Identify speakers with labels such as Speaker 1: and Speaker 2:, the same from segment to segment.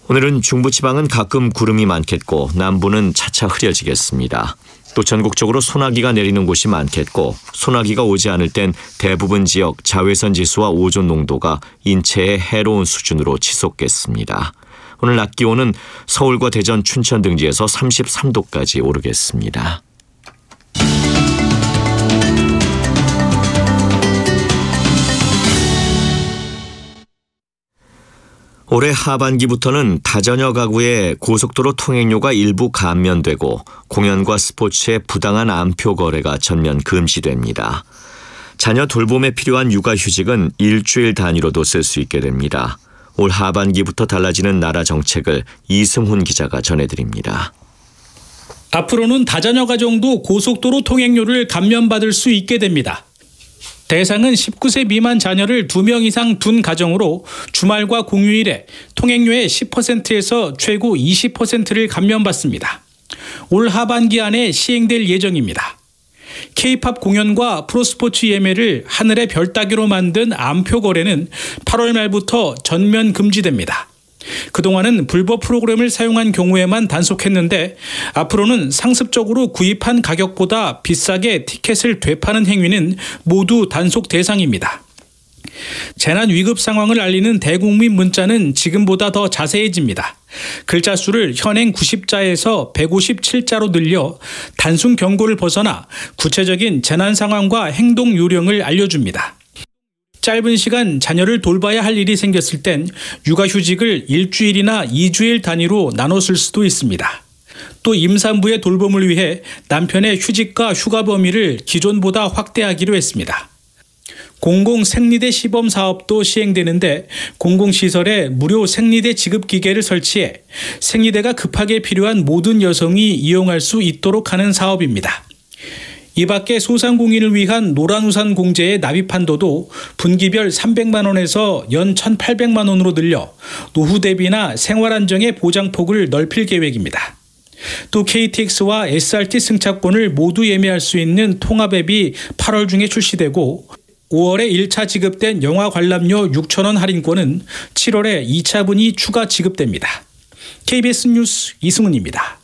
Speaker 1: 오늘은 중부지방은 가끔 구름이 많겠고 남부는 차차 흐려지겠습니다. 또 전국적으로 소나기가 내리는 곳이 많겠고 소나기가 오지 않을 땐 대부분 지역 자외선 지수와 오존 농도가 인체에 해로운 수준으로 치솟겠습니다. 오늘 낮 기온은 서울과 대전, 춘천 등지에서 33도까지 오르겠습니다. 올해 하반기부터는 다자녀 가구의 고속도로 통행료가 일부 감면되고 공연과 스포츠의 부당한 암표 거래가 전면 금지됩니다. 자녀 돌봄에 필요한 육아휴직은 일주일 단위로도 쓸 수 있게 됩니다. 올 하반기부터 달라지는 나라 정책을 이승훈 기자가 전해드립니다.
Speaker 2: 앞으로는 다자녀 가정도 고속도로 통행료를 감면받을 수 있게 됩니다. 대상은 19세 미만 자녀를 2명 이상 둔 가정으로 주말과 공휴일에 통행료의 10%에서 최고 20%를 감면받습니다. 올 하반기 안에 시행될 예정입니다. K-팝 공연과 프로스포츠 예매를 하늘의 별 따기로 만든 암표 거래는 8월 말부터 전면 금지됩니다. 그동안은 불법 프로그램을 사용한 경우에만 단속했는데 앞으로는 상습적으로 구입한 가격보다 비싸게 티켓을 되파는 행위는 모두 단속 대상입니다. 재난 위급 상황을 알리는 대국민 문자는 지금보다 더 자세해집니다. 글자 수를 현행 90자에서 157자로 늘려 단순 경고를 벗어나 구체적인 재난 상황과 행동 요령을 알려줍니다. 짧은 시간 자녀를 돌봐야 할 일이 생겼을 땐 육아휴직을 일주일이나 2주일 단위로 나눠 쓸 수도 있습니다. 또 임산부의 돌봄을 위해 남편의 휴직과 휴가 범위를 기존보다 확대하기로 했습니다. 공공생리대 시범 사업도 시행되는데 공공시설에 무료 생리대 지급 기계를 설치해 생리대가 급하게 필요한 모든 여성이 이용할 수 있도록 하는 사업입니다. 이 밖에 소상공인을 위한 노란우산 공제의 납입 한도도 분기별 300만 원에서 연 1,800만 원으로 늘려 노후 대비나 생활안정의 보장폭을 넓힐 계획입니다. 또 KTX와 SRT 승차권을 모두 예매할 수 있는 통합앱이 8월 중에 출시되고 5월에 1차 지급된 영화 관람료 6,000원 할인권은 7월에 2차분이 추가 지급됩니다. KBS 뉴스 이승훈입니다.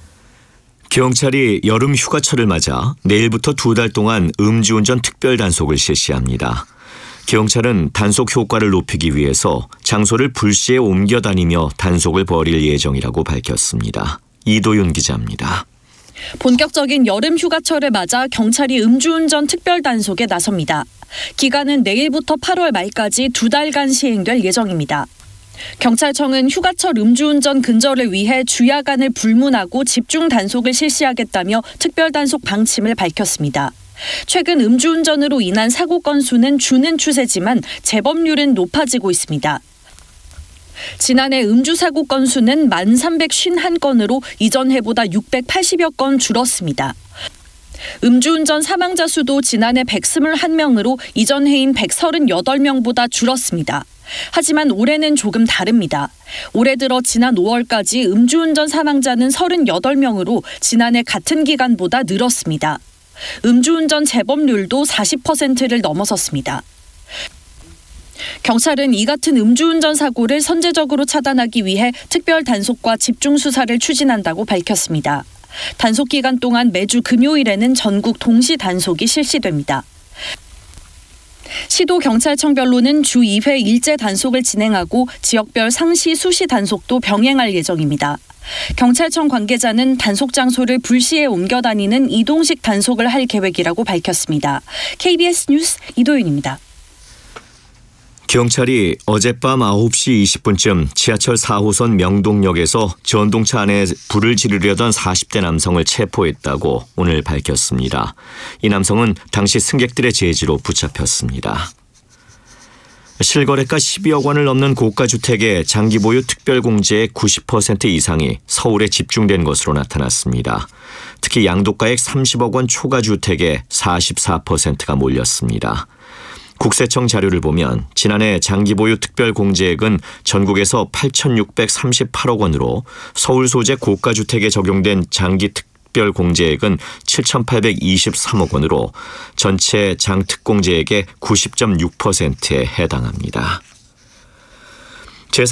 Speaker 1: 경찰이 여름 휴가철을 맞아 내일부터 2달 동안 음주운전 특별 단속을 실시합니다. 경찰은 단속 효과를 높이기 위해서 장소를 불시에 옮겨 다니며 단속을 벌일 예정이라고 밝혔습니다. 이도윤 기자입니다.
Speaker 3: 본격적인 여름 휴가철을 맞아 경찰이 음주운전 특별 단속에 나섭니다. 기간은 내일부터 8월 말까지 2달간 시행될 예정입니다. 경찰청은 휴가철 음주운전 근절을 위해 주야간을 불문하고 집중 단속을 실시하겠다며 특별 단속 방침을 밝혔습니다. 최근 음주운전으로 인한 사고 건수는 주는 추세지만 재범률은 높아지고 있습니다. 지난해 음주사고 건수는 1,351건으로 이전 해보다 680여 건 줄었습니다. 음주운전 사망자 수도 지난해 121명으로 이전 해인 138명보다 줄었습니다. 하지만 올해는 조금 다릅니다. 올해 들어 지난 5월까지 음주운전 사망자는 38명으로 지난해 같은 기간보다 늘었습니다. 음주운전 재범률도 40%를 넘어섰습니다. 경찰은 이 같은 음주운전 사고를 선제적으로 차단하기 위해 특별 단속과 집중 수사를 추진한다고 밝혔습니다. 단속 기간 동안 매주 금요일에는 전국 동시 단속이 실시됩니다. 시도경찰청별로는 주 2회 일제 단속을 진행하고 지역별 상시 수시 단속도 병행할 예정입니다. 경찰청 관계자는 단속 장소를 불시에 옮겨 다니는 이동식 단속을 할 계획이라고 밝혔습니다. KBS 뉴스 이도윤입니다.
Speaker 1: 경찰이 어젯밤 9시 20분쯤 지하철 4호선 명동역에서 전동차 안에 불을 지르려던 40대 남성을 체포했다고 오늘 밝혔습니다. 이 남성은 당시 승객들의 제지로 붙잡혔습니다. 실거래가 12억 원을 넘는 고가주택의 장기보유 특별공제의 90% 이상이 서울에 집중된 것으로 나타났습니다. 특히 양도가액 30억 원 초과주택의 44%가 몰렸습니다. 국세청 자료를 보면 지난해 장기보유 특별공제액은 전국에서 8,638억 원으로 서울 소재 고가주택에 적용된 장기 특별공제액은 7,823억 원으로 전체 장특공제액의 90.6%에 해당합니다.